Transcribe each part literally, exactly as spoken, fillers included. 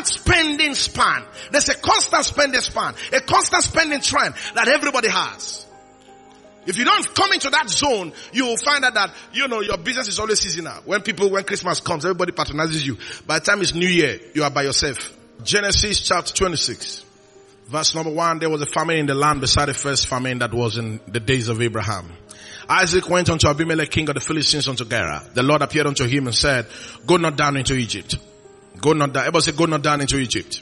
constant spending span. There's a constant spending span. A constant spending trend that everybody has. If you don't come into that zone, you will find out that, you know, your business is always seasonal. When people, when Christmas comes, everybody patronizes you. By the time it's New Year, you are by yourself. Genesis chapter twenty-six. Verse number one, there was a famine in the land beside the first famine that was in the days of Abraham. Isaac went unto Abimelech, king of the Philistines, unto Gerar. The Lord appeared unto him and said, go not down into Egypt. Go not down. Everybody say, go not down into Egypt.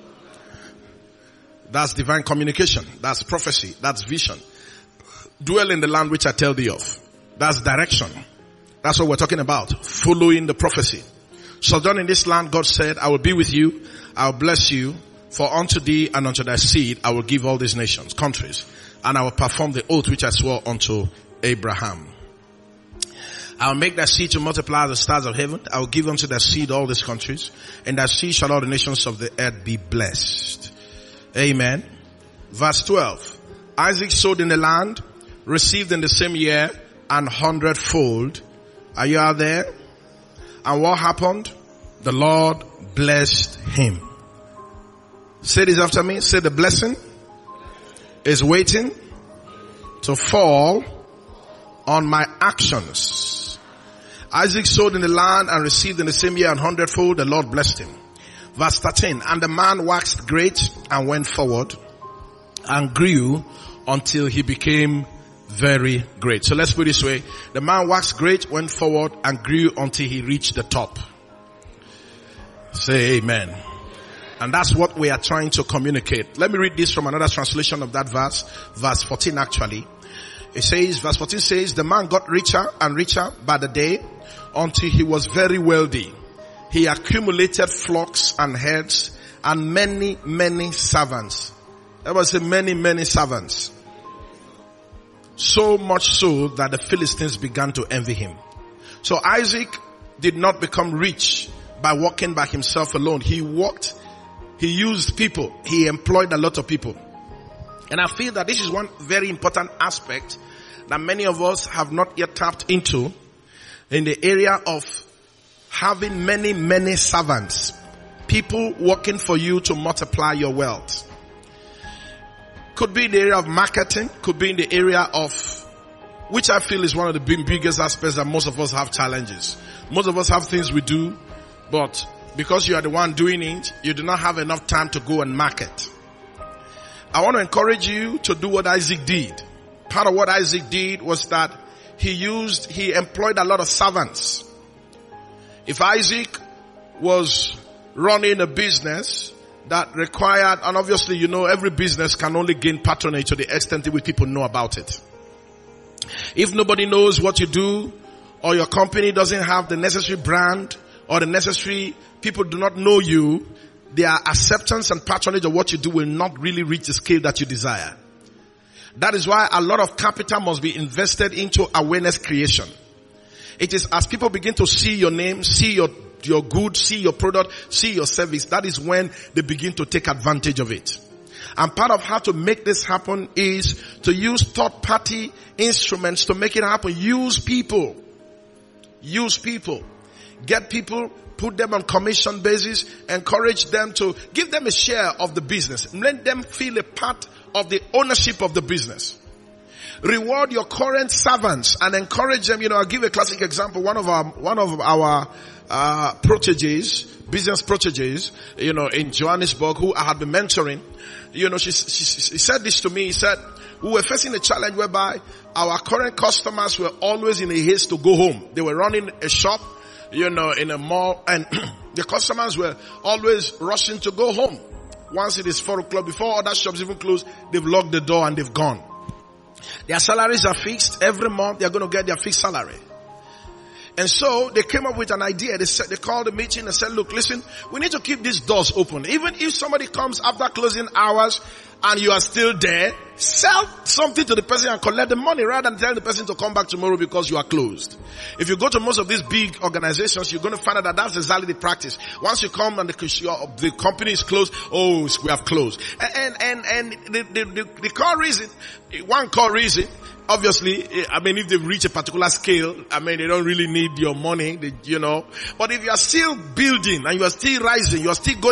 That's divine communication. That's prophecy. That's vision. Dwell in the land which I tell thee of. That's direction. That's what we're talking about. Following the prophecy. Sojourn in this land, God said, I will be with you. I will bless you. For unto thee and unto thy seed I will give all these nations, countries. And I will perform the oath which I swore unto Abraham. I will make thy seed to multiply as the stars of heaven. I will give unto thy seed all these countries. And thy seed shall all the nations of the earth be blessed. Amen. Verse twelve. Isaac sowed in the land, received in the same year an hundredfold. Are you out there? And what happened? The Lord blessed him. Say this after me. Say, the blessing is waiting to fall on my actions. Isaac sowed in the land and received in the same year an hundredfold. The Lord blessed him. Verse thirteen. And the man waxed great and went forward and grew until he became very great. So let's put it this way. The man waxed great, went forward and grew until he reached the top. Say amen. And that's what we are trying to communicate. Let me read this from another translation of that verse. Verse fourteen actually. It says, verse fourteen says, the man got richer and richer by the day until he was very wealthy. He accumulated flocks and herds and many, many servants. That was a many, many servants. So much so that the Philistines began to envy him. So Isaac did not become rich by walking by himself alone. He walked, he used people, he employed a lot of people. And I feel that this is one very important aspect that many of us have not yet tapped into in the area of having many, many servants. People working for you to multiply your wealth. Could be in the area of marketing, could be in the area of, which I feel is one of the big, biggest aspects that most of us have challenges. Most of us have things we do, but because you are the one doing it, you do not have enough time to go and market. I want to encourage you to do what Isaac did. Part of what Isaac did was that he used, he employed a lot of servants. If Isaac was running a business that required, and obviously you know every business can only gain patronage to the extent in which people know about it. If nobody knows what you do, or your company doesn't have the necessary brand, or the necessary, people do not know you, their acceptance and patronage of what you do will not really reach the scale that you desire. That is why a lot of capital must be invested into awareness creation. It is as people begin to see your name, see your your good, see your product, see your service, that is when they begin to take advantage of it. And part of how to make this happen is to use third-party instruments to make it happen. Use people. Use people. Get people, put them on commission basis, encourage them to give them a share of the business. Let them feel a part of the ownership of the business. Reward your current servants and encourage them. You know, I'll give a classic example. One of our, one of our, uh, proteges, business proteges, you know, in Johannesburg, who I had been mentoring, you know, she, she, she said this to me. He said, we were facing a challenge whereby our current customers were always in a haste to go home. They were running a shop, you know, in a mall, and the customers were always rushing to go home. Once it is four o'clock, before other shops even close, they've locked the door and they've gone. Their salaries are fixed. Every month they're going to get their fixed salary. And so they came up with an idea. They said, they called a meeting and said, look, listen, we need to keep these doors open. Even if somebody comes after closing hours and you are still there, sell something to the person and collect the money rather than telling the person to come back tomorrow because you are closed. If you go to most of these big organizations, you're going to find out that that's exactly the practice. Once you come and the, the company is closed, oh, we have closed. And, and, and the, the, the, the core reason, one core reason, obviously, I mean, if they've reached a particular scale, I mean, they don't really need your money, they, you know. But if you are still building and you are still rising, you are still going